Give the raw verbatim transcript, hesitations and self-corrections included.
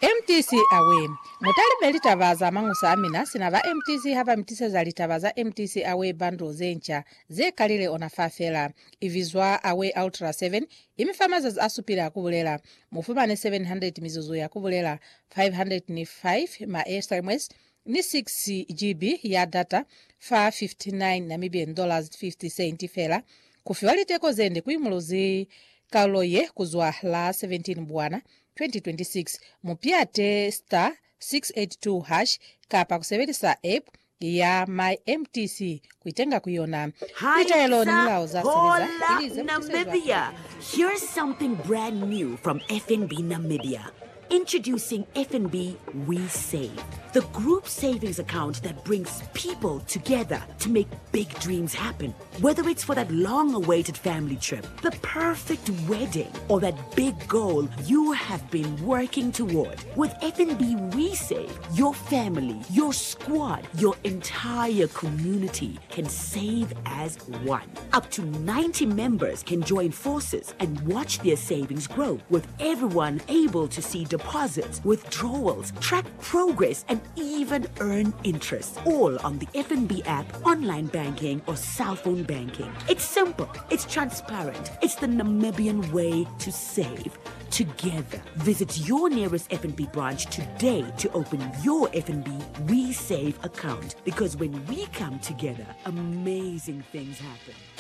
M T C Away mutalibe litavaza mang'usa amina sinava M T C hava mtiseza litavaza M T C Away bundles encha zekalile onafafela ivizwa Away Ultra seven imifamaza asupira akubulela mufumane seven hundred mizuzu ya kubulela five hundred five ma S M S ni six G B ya data fa fifty-nine Namibian dollars fifty cent fela kufiwaliteko zende kuimuluzi kaloye kuzwa la seventeen bwana twenty twenty-six mupiate star six eight two hash kapa kusebelisa app ya My M T C kuitenga kuiona. Hi, hola, Namibia. Here's something brand new from F N B Namibia. Introducing F N B We Save, the group savings account that brings people together to make big dreams happen. Whether it's for that long-awaited family trip, the perfect wedding, or that big goal you have been working toward, with F N B We Save, your family, your squad, your entire community can save as one. Up to ninety members can join forces and watch their savings grow, with everyone able to see deposits, withdrawals, track progress, and even earn interest, all on the F N B app, online banking, or cell phone banking. It's simple, it's transparent, it's the Namibian way to save together. Visit your nearest F N B branch today to open your F N B We Save account, because when we come together, amazing things happen.